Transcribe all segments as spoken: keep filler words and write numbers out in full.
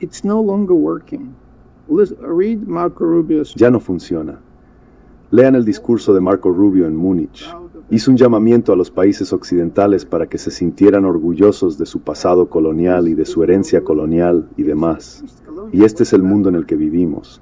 It's no longer working. Listen, read Marco Rubio's. Ya no funciona. Lean el discurso de Marco Rubio en Múnich. Hizo un llamamiento a los países occidentales para que se sintieran orgullosos de su pasado colonial y de su herencia colonial y demás. Y este es el mundo en el que vivimos.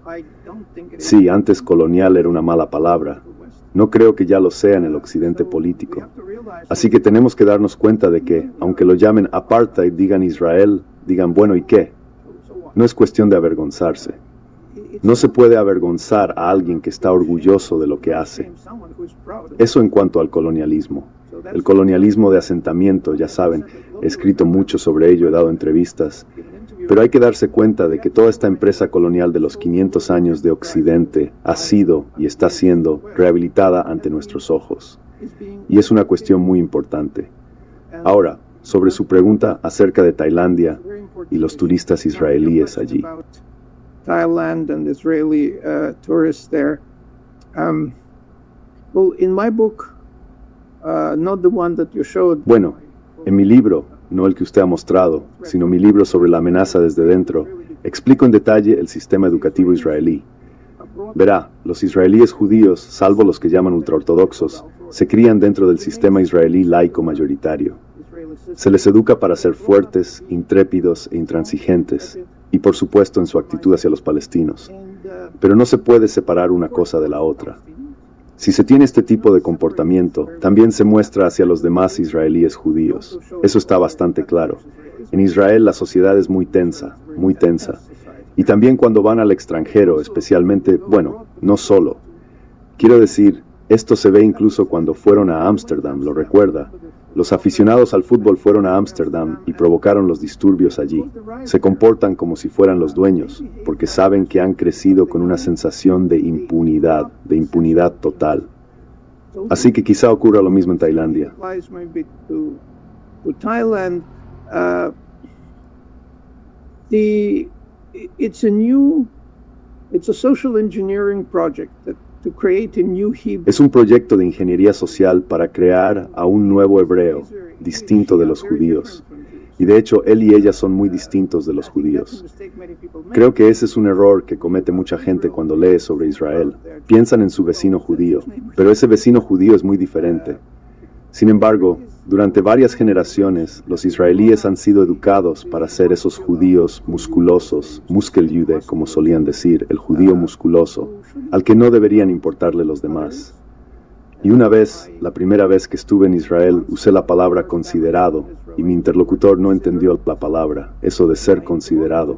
Sí, antes colonial era una mala palabra. No creo que ya lo sea en el occidente político. Así que tenemos que darnos cuenta de que, aunque lo llamen apartheid, digan Israel, digan bueno, ¿y qué? No es cuestión de avergonzarse. No se puede avergonzar a alguien que está orgulloso de lo que hace. Eso en cuanto al colonialismo. El colonialismo de asentamiento, ya saben, he escrito mucho sobre ello, he dado entrevistas, pero hay que darse cuenta de que toda esta empresa colonial de los quinientos años de Occidente ha sido y está siendo rehabilitada ante nuestros ojos. Y es una cuestión muy importante. Ahora, sobre su pregunta acerca de Tailandia y los turistas israelíes allí. Thailand and Israeli uh, tourists there. Um, well, in my book, uh, not the one that you showed. Bueno, en mi libro, no el que usted ha mostrado, sino mi libro sobre la amenaza desde dentro, explico en detalle el sistema educativo israelí. Verá, los israelíes judíos, salvo los que llaman ultraortodoxos, se crían dentro del sistema israelí laico mayoritario. Se les educa para ser fuertes, intrépidos e intransigentes, y por supuesto en su actitud hacia los palestinos. Pero no se puede separar una cosa de la otra. Si se tiene este tipo de comportamiento, también se muestra hacia los demás israelíes judíos. Eso está bastante claro. En Israel la sociedad es muy tensa, muy tensa. Y también cuando van al extranjero, especialmente, bueno, no solo. Quiero decir, esto se ve incluso cuando fueron a Ámsterdam, ¿lo recuerda? Los aficionados al fútbol fueron a Ámsterdam y provocaron los disturbios allí. Se comportan como si fueran los dueños, porque saben que han crecido con una sensación de impunidad, de impunidad total. Así que quizá ocurra lo mismo en Tailandia. It's a new, it's a social engineering project that to create a new Hebrew. Es un proyecto de ingeniería social para crear a un nuevo hebreo, distinto de los judíos. Y de hecho, él y ella son muy distintos de los judíos. Creo que ese es un error que comete mucha gente cuando lee sobre Israel. Piensan en su vecino judío, pero ese vecino judío es muy diferente. Sin embargo, durante varias generaciones, los israelíes han sido educados para ser esos judíos musculosos, muskeljude, como solían decir, el judío musculoso, al que no deberían importarle los demás. Y una vez, la primera vez que estuve en Israel, usé la palabra considerado, y mi interlocutor no entendió la palabra, eso de ser considerado.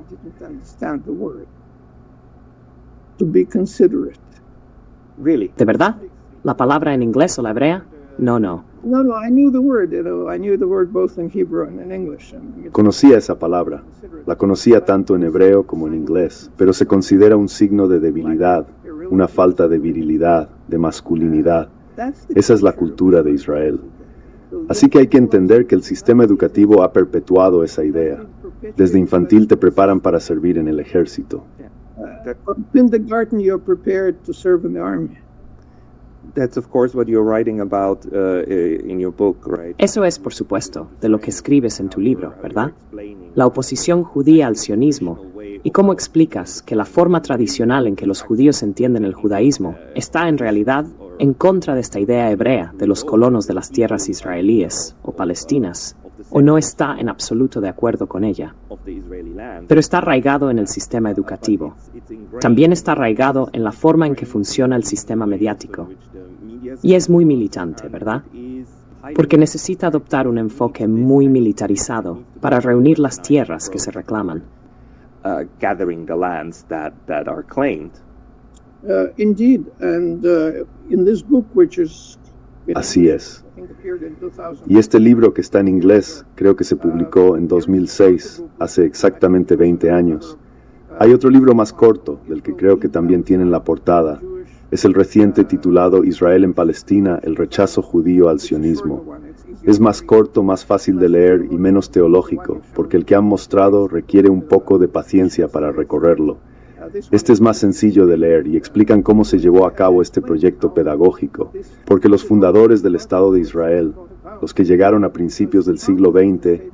¿De verdad? ¿La palabra en inglés o la hebrea? No, no. No, no, I knew the word, you know, I knew the word both in Hebrew and in English. Conocía esa palabra, la conocía tanto en hebreo como en inglés, pero se considera un signo de debilidad, una falta de virilidad, de masculinidad. Esa es la cultura de Israel. Así que hay que entender que el sistema educativo ha perpetuado esa idea. Desde infantil te preparan para servir en el ejército. In the garden you're prepared to serve in the army. That's of course what you're writing about uh, in your book, right? Eso es, por supuesto, de lo que escribes en tu libro, ¿verdad? La oposición judía al sionismo. ¿Y cómo explicas que la forma tradicional en que los judíos entienden el judaísmo está en realidad en contra de esta idea hebrea de los colonos de las tierras israelíes o palestinas, o no está en absoluto de acuerdo con ella? Pero está arraigado en el sistema educativo. También está arraigado en la forma en que funciona el sistema mediático. Y es muy militante, ¿verdad? Porque necesita adoptar un enfoque muy militarizado para reunir las tierras que se reclaman. Uh, gathering the lands that, that are claimed. Uh, indeed, and uh, in this book, which is Así es. Y este libro que está en inglés, creo que se publicó en dos mil seis, hace exactamente veinte años. Hay otro libro más corto, del que creo que también tienen la portada. Es el reciente titulado Israel en Palestina, el rechazo judío al sionismo. Es más corto, más fácil de leer y menos teológico, porque el que han mostrado requiere un poco de paciencia para recorrerlo. Este es más sencillo de leer y explican cómo se llevó a cabo este proyecto pedagógico, porque los fundadores del Estado de Israel, los que llegaron a principios del siglo veinte,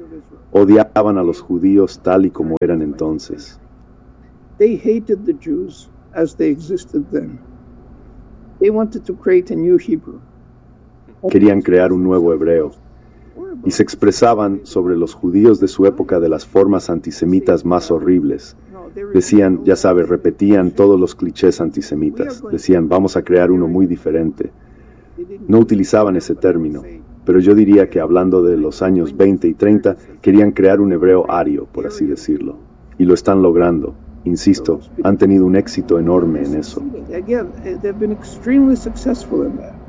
odiaban a los judíos tal y como eran entonces. They hated the Jews as they existed then. They wanted to create a new Hebrew. Querían crear un nuevo hebreo y se expresaban sobre los judíos de su época de las formas antisemitas más horribles. Decían, ya sabes, repetían todos los clichés antisemitas. Decían, vamos a crear uno muy diferente. No utilizaban ese término, pero yo diría que hablando de los años veinte y treinta, querían crear un hebreo ario, por así decirlo. Y lo están logrando. Insisto, han tenido un éxito enorme en eso. Again, they've been extremely successful in that.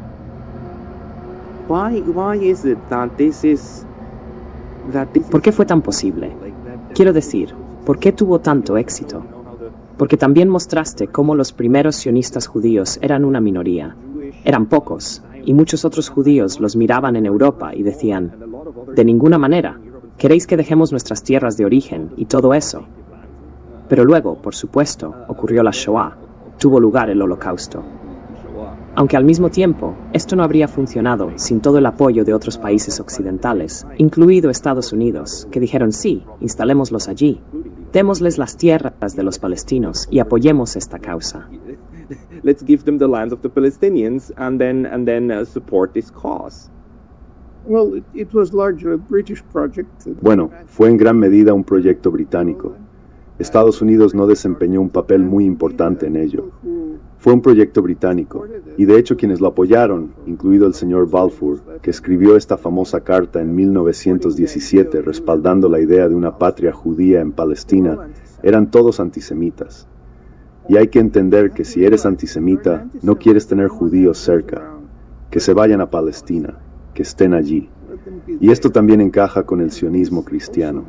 Why, why is it that this is, that this ¿Por qué fue tan posible? Quiero decir, ¿por qué tuvo tanto éxito? Porque también mostraste cómo los primeros sionistas judíos eran una minoría. Eran pocos, y muchos otros judíos los miraban en Europa y decían, de ninguna manera, ¿queréis que dejemos nuestras tierras de origen y todo eso? Pero luego, por supuesto, ocurrió la Shoah, tuvo lugar el Holocausto. Aunque al mismo tiempo, esto no habría funcionado sin todo el apoyo de otros países occidentales, incluido Estados Unidos, que dijeron sí, instalémoslos allí, démosles las tierras de los palestinos y apoyemos esta causa. Let's give them the lands of the Palestinians and then and then uh, support this cause. Well, it, it was largely a British project. Bueno, fue en gran medida un proyecto británico. Estados Unidos no desempeñó un papel muy importante en ello. Fue un proyecto británico, y de hecho quienes lo apoyaron, incluido el señor Balfour, que escribió esta famosa carta en mil novecientos diecisiete respaldando la idea de una patria judía en Palestina, eran todos antisemitas. Y hay que entender que si eres antisemita, no quieres tener judíos cerca, que se vayan a Palestina, que estén allí. Y esto también encaja con el sionismo cristiano.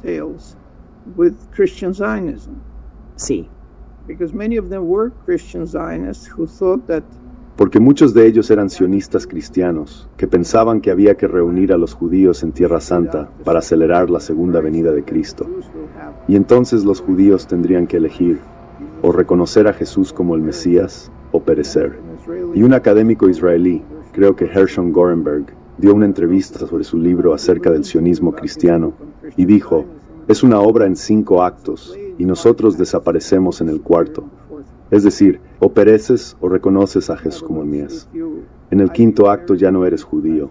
With Christian Zionism. Sí. Because many of them were Christian Zionists who thought that Porque muchos de ellos eran sionistas cristianos, que pensaban que había que reunir a los judíos en Tierra Santa para acelerar la segunda venida de Cristo. Y entonces los judíos tendrían que elegir, o reconocer a Jesús como el Mesías, o perecer. Y un académico israelí, creo que Hershon Gorenberg, dio una entrevista sobre su libro acerca del sionismo cristiano, y dijo, es una obra en cinco actos, y nosotros desaparecemos en el cuarto. Es decir, o pereces o reconoces a Jesús como el Mesías. En el quinto acto ya no eres judío.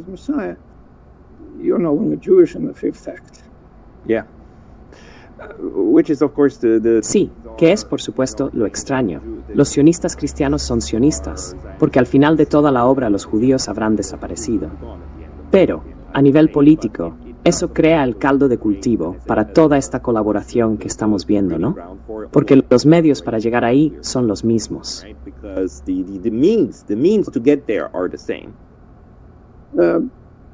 Yeah. Uh, which is of course the, the Sí, que es, por supuesto, lo extraño. Los sionistas cristianos son sionistas, porque al final de toda la obra los judíos habrán desaparecido. Pero, a nivel político, eso crea el caldo de cultivo para toda esta colaboración que estamos viendo, ¿no? Porque los medios para llegar ahí son los mismos. because the, the, the means the means to get there are the same. Uh,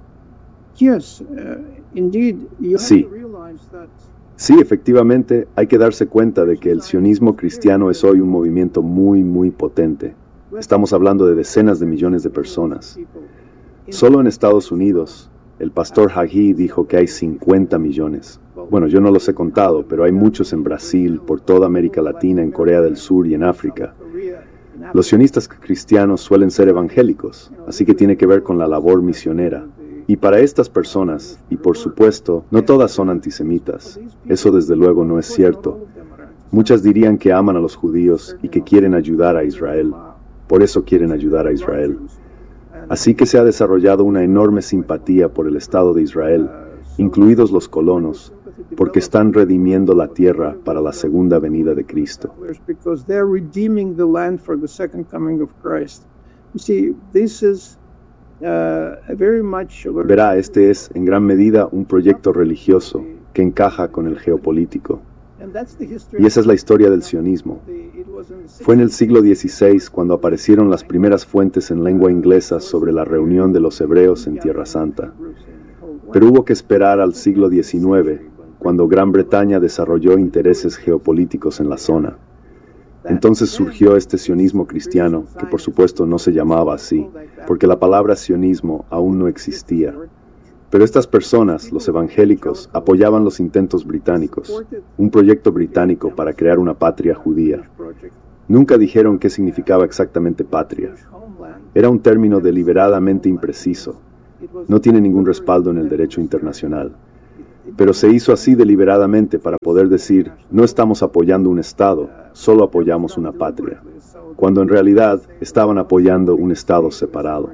yes, uh, indeed, you Sí. have to realize that Sí, efectivamente, hay que darse cuenta de que el sionismo cristiano es hoy un movimiento muy, muy potente. Estamos hablando de decenas de millones de personas. Solo en Estados Unidos, el pastor Hagee dijo que hay cincuenta millones. Bueno, yo no los he contado, pero hay muchos en Brasil, por toda América Latina, en Corea del Sur y en África. Los sionistas cristianos suelen ser evangélicos, así que tiene que ver con la labor misionera. Y para estas personas, y por supuesto, no todas son antisemitas. Eso desde luego no es cierto. Muchas dirían que aman a los judíos y que quieren ayudar a Israel. Por eso quieren ayudar a Israel. Así que se ha desarrollado una enorme simpatía por el Estado de Israel, incluidos los colonos, porque están redimiendo la tierra para la segunda venida de Cristo. because they're redeeming the land for the second coming of Christ. You see, this is uh, a very much Verá, este es, en gran medida, un proyecto religioso que encaja con el geopolítico. and that's the history Y esa es la historia del sionismo. It was in the Fue en el siglo dieciséis cuando aparecieron las primeras fuentes en lengua inglesa sobre la reunión de los hebreos en Tierra Santa. Pero hubo que esperar al siglo diecinueve, cuando Gran Bretaña desarrolló intereses geopolíticos en la zona. Entonces surgió este sionismo cristiano, que por supuesto no se llamaba así, porque la palabra sionismo aún no existía. Pero estas personas, los evangélicos, apoyaban los intentos británicos, un proyecto británico para crear una patria judía. Nunca dijeron qué significaba exactamente patria. Era un término deliberadamente impreciso. No tiene ningún respaldo en el derecho internacional. pero se hizo así deliberadamente para poder decir, no estamos apoyando un Estado, solo apoyamos una patria, cuando en realidad estaban apoyando un Estado separado.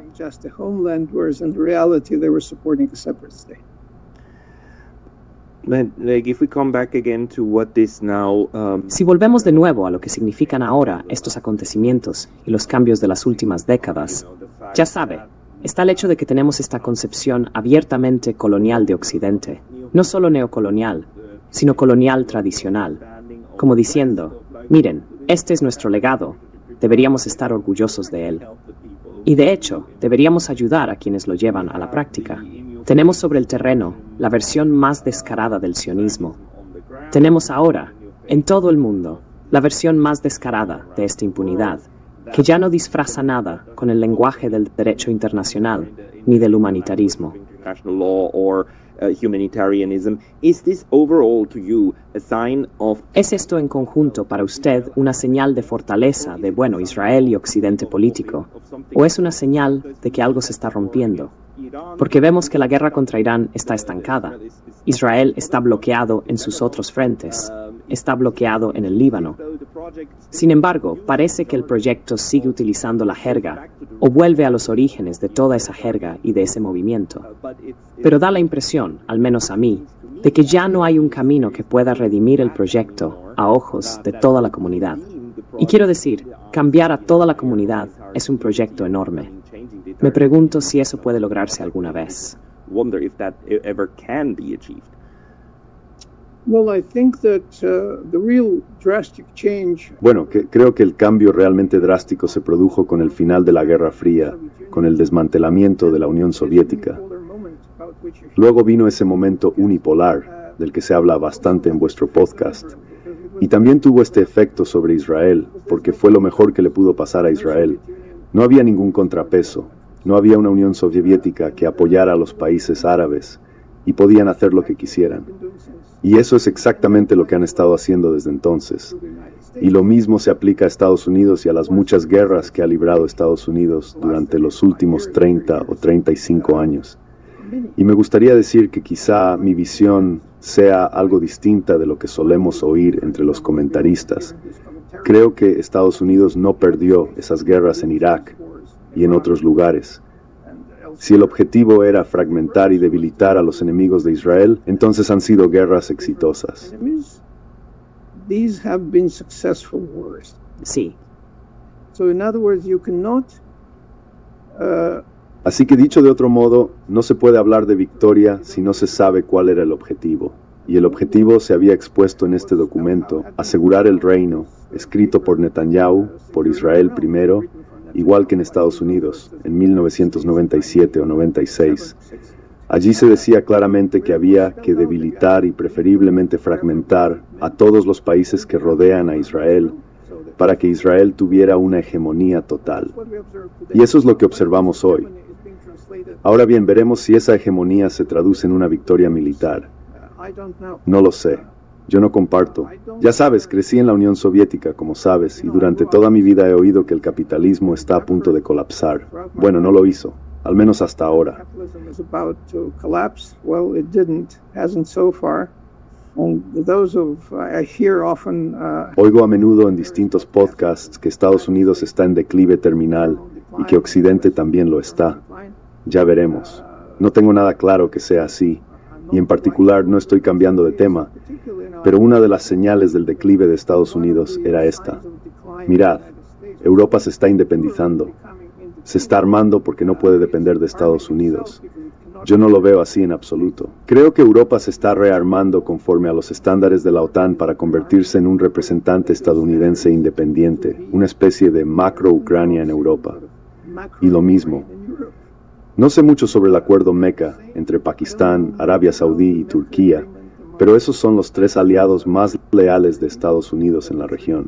Si volvemos de nuevo a lo que significan ahora estos acontecimientos y los cambios de las últimas décadas, ya sabe, está el hecho de que tenemos esta concepción abiertamente colonial de Occidente, no solo neocolonial, sino colonial tradicional, como diciendo, miren, este es nuestro legado, deberíamos estar orgullosos de él. Y de hecho, deberíamos ayudar a quienes lo llevan a la práctica. Tenemos sobre el terreno la versión más descarada del sionismo. Tenemos ahora, en todo el mundo, la versión más descarada de esta impunidad, que ya no disfraza nada con el lenguaje del derecho internacional ni del humanitarismo. ¿Es esto en conjunto para usted una señal de fortaleza de, bueno, Israel y Occidente político? ¿O es una señal de que algo se está rompiendo? Porque vemos que la guerra contra Irán está estancada. Israel está bloqueado en sus otros frentes. Está bloqueado en el Líbano. Sin embargo, parece que el proyecto sigue utilizando la jerga o vuelve a los orígenes de toda esa jerga y de ese movimiento. Pero da la impresión, al menos a mí, de que ya no hay un camino que pueda redimir el proyecto a ojos de toda la comunidad. Y quiero decir, cambiar a toda la comunidad es un proyecto enorme. Me pregunto si eso puede lograrse alguna vez. Bueno, que, creo que el cambio realmente drástico se produjo con el final de la Guerra Fría, con el desmantelamiento de la Unión Soviética. Luego vino ese momento unipolar, del que se habla bastante en vuestro podcast. Y también tuvo este efecto sobre Israel, porque fue lo mejor que le pudo pasar a Israel. No había ningún contrapeso, no había una Unión Soviética que apoyara a los países árabes, y podían hacer lo que quisieran. Y eso es exactamente lo que han estado haciendo desde entonces. Y lo mismo se aplica a Estados Unidos y a las muchas guerras que ha librado Estados Unidos durante los últimos treinta o treinta y cinco años. Y me gustaría decir que quizá mi visión sea algo distinta de lo que solemos oír entre los comentaristas. Creo que Estados Unidos no perdió esas guerras en Irak y en otros lugares. Si el objetivo era fragmentar y debilitar a los enemigos de Israel, entonces han sido guerras exitosas. Sí. Así que dicho de otro modo, no se puede hablar de victoria si no se sabe cuál era el objetivo. Y el objetivo se había expuesto en este documento, asegurar el reino, escrito por Netanyahu, por Israel primero, igual que en Estados Unidos, en mil novecientos noventa y siete o noventa y seis. Allí se decía claramente que había que debilitar y preferiblemente fragmentar a todos los países que rodean a Israel para que Israel tuviera una hegemonía total. Y eso es lo que observamos hoy. Ahora bien, veremos si esa hegemonía se traduce en una victoria militar. No lo sé. Yo no comparto. Ya sabes, crecí en la Unión Soviética, como sabes, y durante toda mi vida he oído que el capitalismo está a punto de colapsar. Bueno, no lo hizo, al menos hasta ahora. Oigo a menudo en distintos podcasts que Estados Unidos está en declive terminal y que Occidente también lo está. Ya veremos. No tengo nada claro que sea así, y en particular no estoy cambiando de tema, pero una de las señales del declive de Estados Unidos era esta. Mirad, Europa se está independizando. Se está armando porque no puede depender de Estados Unidos. Yo no lo veo así en absoluto. Creo que Europa se está rearmando conforme a los estándares de la OTAN para convertirse en un representante estadounidense independiente, una especie de macro-Ucrania en Europa. Y lo mismo. No sé mucho sobre el acuerdo Meca entre Pakistán, Arabia Saudí y Turquía, pero esos son los tres aliados más leales de Estados Unidos en la región.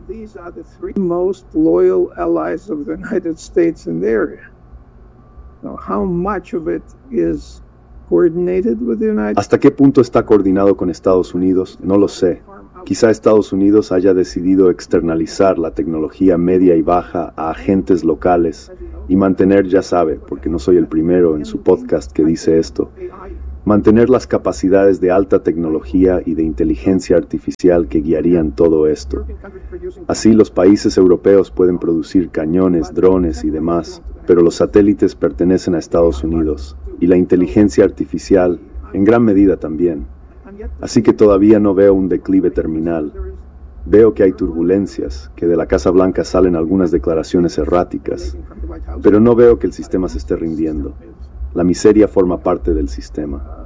¿Hasta qué punto está coordinado con Estados Unidos? No lo sé. Quizá Estados Unidos haya decidido externalizar la tecnología media y baja a agentes locales y mantener, ya sabe, porque no soy el primero en su podcast que dice esto, mantener las capacidades de alta tecnología y de inteligencia artificial que guiarían todo esto. Así los países europeos pueden producir cañones, drones y demás, pero los satélites pertenecen a Estados Unidos, y la inteligencia artificial, en gran medida también. Así que todavía no veo un declive terminal. Veo que hay turbulencias, que de la Casa Blanca salen algunas declaraciones erráticas, pero no veo que el sistema se esté rindiendo. La miseria forma parte del sistema.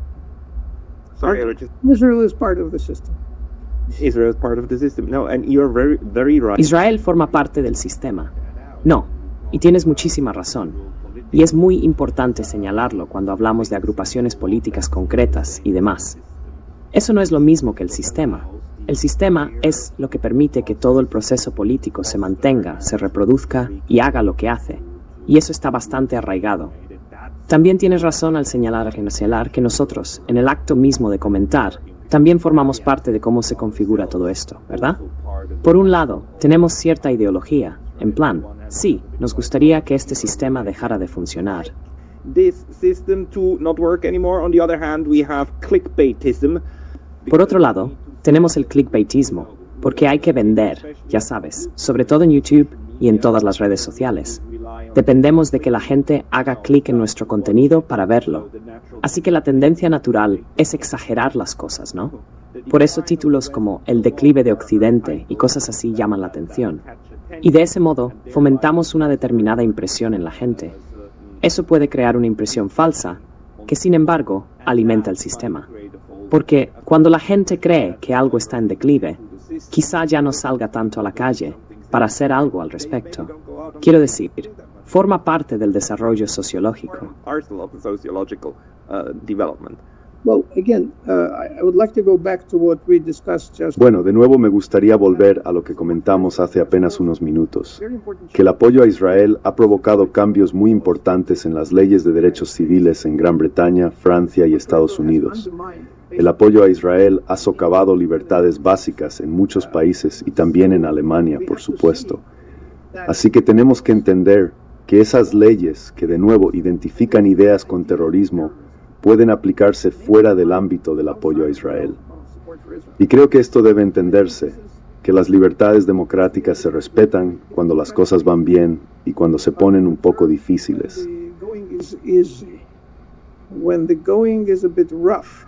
Sorry, I was just- Israel is part of the system. Israel is part of the system. No, and you're very, very right. Israel forma parte del sistema. No, y tienes muchísima razón. Y es muy importante señalarlo cuando hablamos de agrupaciones políticas concretas y demás. Eso no es lo mismo que el sistema. El sistema es lo que permite que todo el proceso político se mantenga, se reproduzca y haga lo que hace. Y eso está bastante arraigado. También tienes razón al señalar, señalar que nosotros, en el acto mismo de comentar, también formamos parte de cómo se configura todo esto, ¿verdad? Por un lado, tenemos cierta ideología, en plan, sí, nos gustaría que este sistema dejara de funcionar. This system to not work anymore. On the other hand, we have clickbaitism. Por otro lado, tenemos el clickbaitismo, porque hay que vender, ya sabes, sobre todo en YouTube y en todas las redes sociales. Dependemos de que la gente haga clic en nuestro contenido para verlo. Así que la tendencia natural es exagerar las cosas, ¿no? Por eso títulos como El declive de Occidente y cosas así llaman la atención. Y de ese modo fomentamos una determinada impresión en la gente. Eso puede crear una impresión falsa, que sin embargo alimenta el sistema. Porque cuando la gente cree que algo está en declive, quizá ya no salga tanto a la calle para hacer algo al respecto. Quiero decir, forma parte del desarrollo sociológico. Arsenal of the sociological uh, development. Well, again, uh, I I would like to go back to what we discussed just. Bueno, de nuevo me gustaría volver a lo que comentamos hace apenas unos minutos, que el apoyo a Israel ha provocado cambios muy importantes en las leyes de derechos civiles en Gran Bretaña, Francia y Estados Unidos. El apoyo a Israel ha socavado libertades básicas en muchos países y también en Alemania, por supuesto. Así que tenemos que entender que esas leyes que de nuevo identifican ideas con terrorismo pueden aplicarse fuera del ámbito del apoyo a Israel. Y creo que esto debe entenderse, que las libertades democráticas se respetan cuando las cosas van bien y cuando se ponen un poco difíciles. The going is easy. When the going is a bit rough,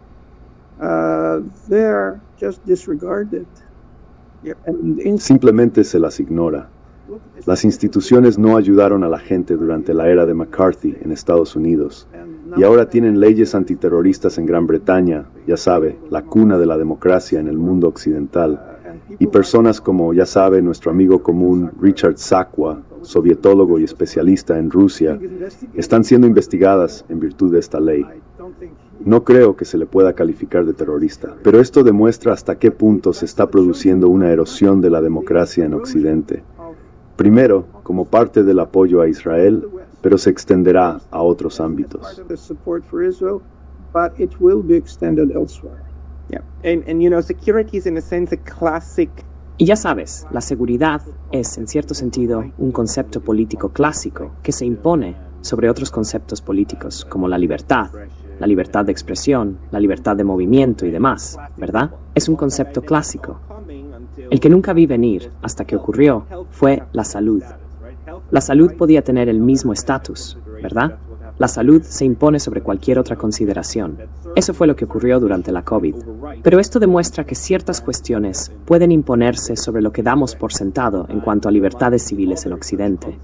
uh, they're just disregarded. And in- Simplemente se las ignora. Las instituciones no ayudaron a la gente durante la era de McCarthy en Estados Unidos, y ahora tienen leyes antiterroristas en Gran Bretaña, ya sabe, la cuna de la democracia en el mundo occidental, y personas como, ya sabe, nuestro amigo común Richard Sakwa, sovietólogo y especialista en Rusia, están siendo investigadas en virtud de esta ley. No creo que se le pueda calificar de terrorista, pero esto demuestra hasta qué punto se está produciendo una erosión de la democracia en Occidente. Primero, como parte del apoyo a Israel, pero se extenderá a otros ámbitos. part of the support for Israel, but it will be extended elsewhere. Yeah, and and you know, security is in a sense a classic. Y ya sabes, la seguridad es, en cierto sentido, un concepto político clásico que se impone sobre otros conceptos políticos, como la libertad, la libertad de expresión, la libertad de movimiento y demás, ¿verdad? Es un concepto clásico. El que nunca vi venir, hasta que ocurrió, fue la salud. La salud podía tener el mismo estatus, ¿verdad? La salud se impone sobre cualquier otra consideración. Eso fue lo que ocurrió durante la COVID. Pero esto demuestra que ciertas cuestiones pueden imponerse sobre lo que damos por sentado en cuanto a libertades civiles en Occidente.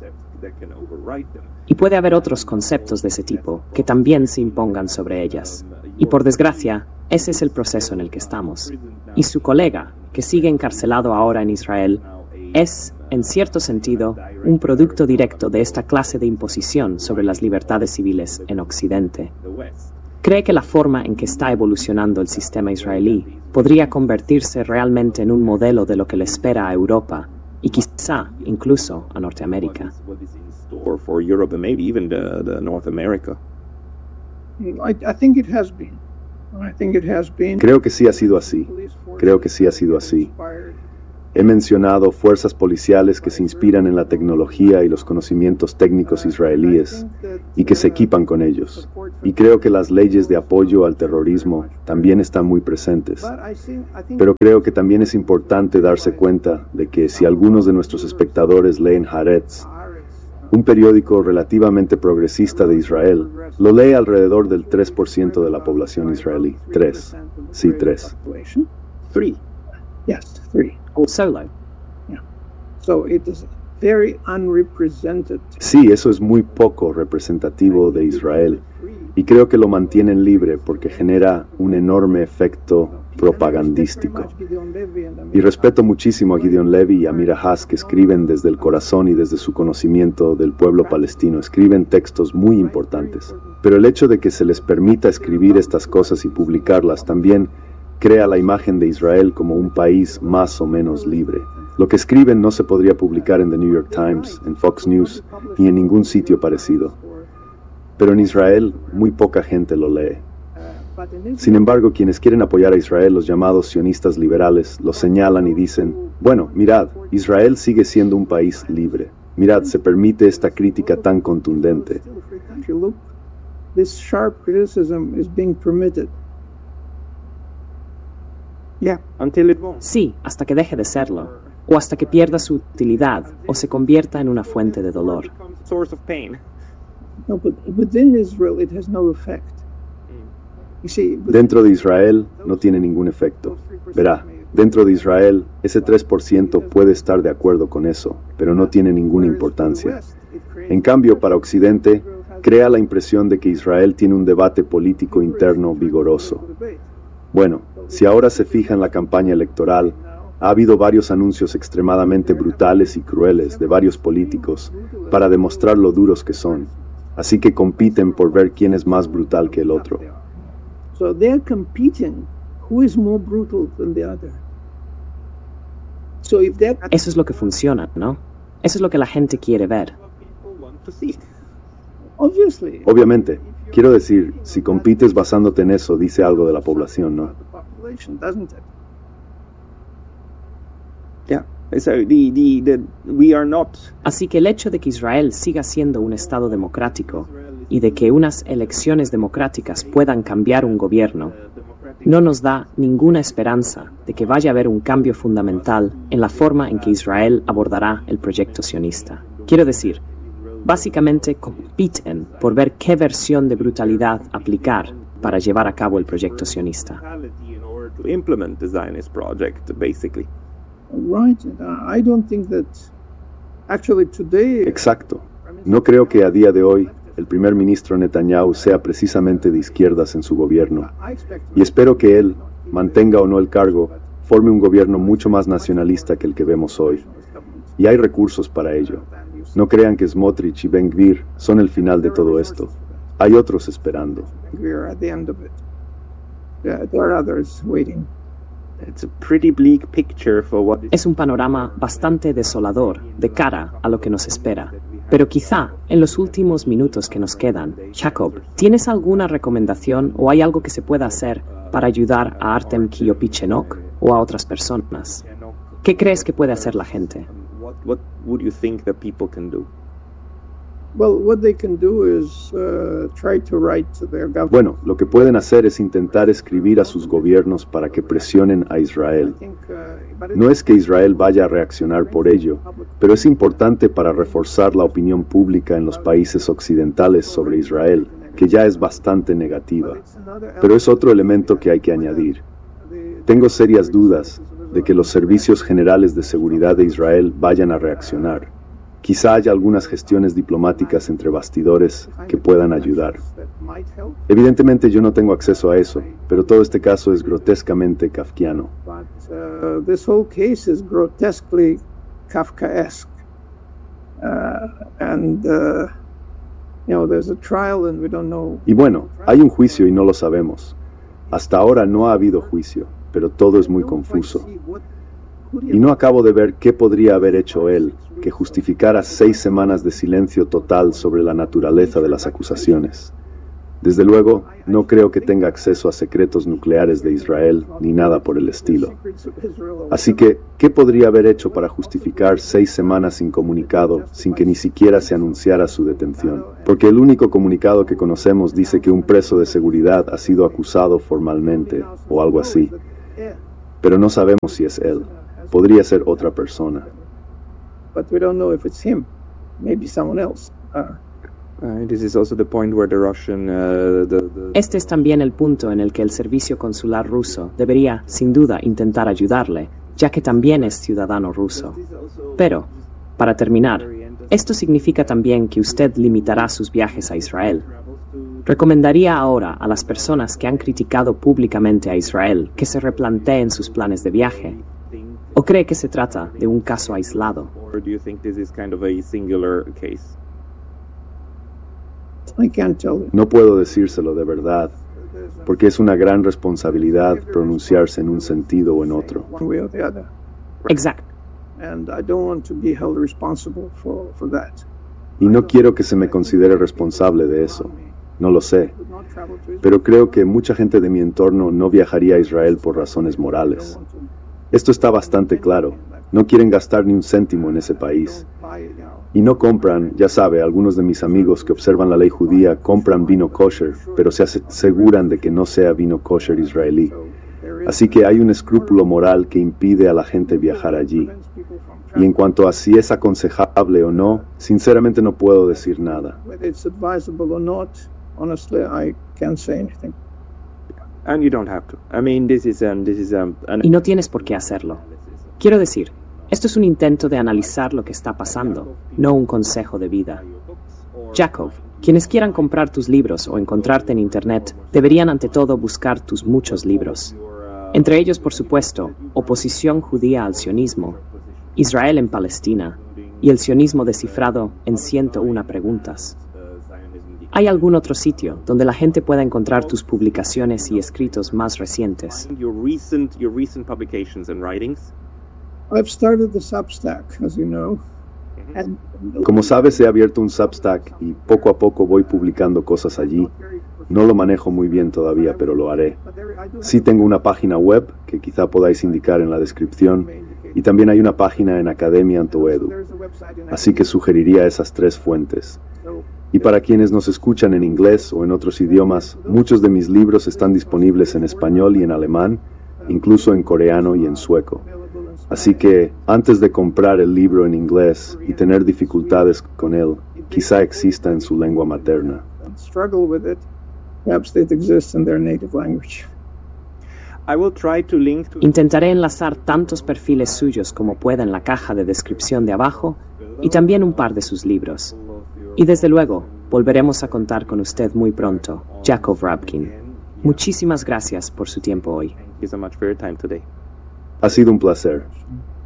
Y puede haber otros conceptos de ese tipo que también se impongan sobre ellas. Y por desgracia, ese es el proceso en el que estamos. Y su colega, que sigue encarcelado ahora en Israel, es, en cierto sentido, un producto directo de esta clase de imposición sobre las libertades civiles en Occidente. Cree que la forma en que está evolucionando el sistema israelí podría convertirse realmente en un modelo de lo que le espera a Europa y quizá incluso a Norteamérica. Or for Europe and maybe even the, the North America. I, I think it has been. I think it has been. Creo que sí ha sido así. Creo que sí ha sido así. He mencionado fuerzas policiales que se inspiran en la tecnología y los conocimientos técnicos israelíes y que se equipan con ellos. Y creo que las leyes de apoyo al terrorismo también están muy presentes. Pero creo que también es importante darse cuenta de que si algunos de nuestros espectadores leen Haaretz, un periódico relativamente progresista de Israel, lo lee alrededor del tres por ciento de la población israelí. Tres. Sí, tres. Three. Yes, three. Solo. Yeah. So it is very unrepresented. Sí, eso es muy poco representativo de Israel. Y creo que lo mantienen libre porque genera un enorme efecto propagandístico. Y respeto muchísimo a Gideon Levy y a Mira Haas, que escriben desde el corazón y desde su conocimiento del pueblo palestino. Escriben textos muy importantes. Pero el hecho de que se les permita escribir estas cosas y publicarlas también crea la imagen de Israel como un país más o menos libre. Lo que escriben no se podría publicar en The New York Times, en Fox News, ni en ningún sitio parecido. Pero en Israel, muy poca gente lo lee. Sin embargo, quienes quieren apoyar a Israel, los llamados sionistas liberales, lo señalan y dicen, bueno, mirad, Israel sigue siendo un país libre. Mirad, se permite esta crítica tan contundente. This sharp criticism is being permitted. Yeah. Until it won't. Sí, hasta que deje de serlo, o hasta que pierda su utilidad o se convierta en una fuente de dolor. Source of pain. No, but within Israel it has no effect. You see, but Dentro de Israel no tiene ningún efecto. Verá, dentro de Israel ese tres por ciento puede estar de acuerdo con eso, pero no tiene ninguna importancia. En cambio, para Occidente, crea la impresión de que Israel tiene un debate político interno vigoroso. Bueno, si ahora se fija en la campaña electoral, ha habido varios anuncios extremadamente brutales y crueles de varios políticos para demostrar lo duros que son. Así que compiten por ver quién es más brutal que el otro. So they're competing. Who is more brutal than the other? So if that Eso es lo que funciona, ¿no? Eso es lo que la gente quiere ver. People want to see. obviously Obviamente, quiero decir, si compites basándote en eso, dice algo de la población, ¿no? the population, doesn't it? Yeah. So the, the, the, we are not. Así que el hecho de que Israel siga siendo un Estado democrático y de que unas elecciones democráticas puedan cambiar un gobierno no nos da ninguna esperanza de que vaya a haber un cambio fundamental en la forma en que Israel abordará el proyecto sionista. Quiero decir, básicamente compiten por ver qué versión de brutalidad aplicar para llevar a cabo el proyecto sionista. In order to implement the Zionist project, basically. Right. And uh, I don't think that actually today. Exacto. No creo que a día de hoy el primer ministro Netanyahu sea precisamente de izquierdas en su gobierno. I expect Y espero que él, mantenga o no el cargo, forme un gobierno mucho más nacionalista que el que vemos hoy. Y hay recursos para ello. No crean que Smotrich y Ben Gvir son el final de todo esto. Hay otros esperando. we're at the end of it. Yeah, there are others waiting. It's a pretty bleak picture for what is Es un panorama bastante desolador de cara a lo que nos espera. Pero quizá, en los últimos minutos que nos quedan, Jacob, ¿tienes alguna recomendación o hay algo que se pueda hacer para ayudar a Artem Kiyopichenok o a otras personas? ¿Qué crees que puede hacer la gente? what, what would you think that people can do? Well, what they can do is uh, try to write to their government. Bueno, lo que pueden hacer es intentar escribir a sus gobiernos para que presionen a Israel. I think, uh, but it- No es que Israel vaya a reaccionar por ello, pero es importante para reforzar la opinión pública en los países occidentales sobre Israel, que ya es bastante negativa. it's another Pero es otro elemento que hay que añadir. the- Tengo serias dudas de que los servicios generales de seguridad de Israel vayan a reaccionar. Quizá haya algunas gestiones diplomáticas entre bastidores que puedan ayudar. that might help, Evidentemente yo no tengo acceso a eso, pero todo este caso es grotescamente kafkiano. but uh, this whole case is grotesquely Kafkaesque. Uh, and, uh, you know, there's a trial and we don't know. Y bueno, hay un juicio y no lo sabemos. Hasta ahora no ha habido juicio, pero todo es muy confuso. Y no acabo de ver qué podría haber hecho él que justificara seis semanas de silencio total sobre la naturaleza de las acusaciones. Desde luego, no creo que tenga acceso a secretos nucleares de Israel ni nada por el estilo. Así que, ¿qué podría haber hecho para justificar seis semanas incomunicado sin que ni siquiera se anunciara su detención? Porque el único comunicado que conocemos dice que un preso de seguridad ha sido acusado formalmente o algo así. Pero no sabemos si es él. Podría ser otra persona. But we don't know if it's him. Maybe someone else. Uh, Uh, this is also the point where the Russian, uh, the, the... Este es también el punto en el que el servicio consular ruso debería, sin duda, intentar ayudarle, ya que también es ciudadano ruso. Pero, para terminar, esto significa también que usted limitará sus viajes a Israel. ¿Recomendaría ahora a las personas que han criticado públicamente a Israel que se replanteen sus planes de viaje? ¿O cree que se trata de un caso aislado? Or do you think this is kind of a singular case? I can't tell you. No puedo decírselo de verdad, porque es una gran responsabilidad pronunciarse en un sentido o en otro. One way or the other. Exacto. And I don't want to be held responsible for, for that. Y no quiero que se me considere responsable de eso. No lo sé. Pero creo que mucha gente de mi entorno no viajaría a Israel por razones morales. Esto está bastante claro. No quieren gastar ni un céntimo en ese país. Y no compran, ya sabe, algunos de mis amigos que observan la ley judía compran vino kosher, pero se aseguran de que no sea vino kosher israelí. Así que hay un escrúpulo moral que impide a la gente viajar allí. Y en cuanto a si es aconsejable o no, sinceramente no puedo decir nada. Whether it's advisable or not, honestly, I can't say anything. And you don't have to. I mean, this is um, this is um, an... Y no tienes por qué hacerlo. Quiero decir, esto es un intento de analizar lo que está pasando, no un consejo de vida. Jacob, quienes quieran comprar tus libros o encontrarte en Internet, deberían ante todo buscar tus muchos libros. Entre ellos, por supuesto, Oposición judía al sionismo, Israel en Palestina y el sionismo descifrado en ciento una preguntas. ¿Hay algún otro sitio donde la gente pueda encontrar tus publicaciones y escritos más recientes? your recent your recent publications and writings. I've started the Substack, as you know. And Como sabes, he abierto un Substack y poco a poco voy publicando cosas allí. No lo manejo muy bien todavía, pero lo haré. Sí tengo una página web que quizá podáis indicar en la descripción y también hay una página en Academia Antoedu. Así que sugeriría esas tres fuentes. Y para quienes nos escuchan en inglés o en otros idiomas, muchos de mis libros están disponibles en español y en alemán, incluso en coreano y en sueco. Así que, antes de comprar el libro en inglés y tener dificultades con él, quizá exista en su lengua materna. struggle with it, perhaps it exists in their native language. I will try to link to Intentaré enlazar tantos perfiles suyos como pueda en la caja de descripción de abajo y también un par de sus libros. Y desde luego, volveremos a contar con usted muy pronto, Jacob Rabkin. Muchísimas gracias por su tiempo hoy. Thank you so much for your time today. Ha sido un placer.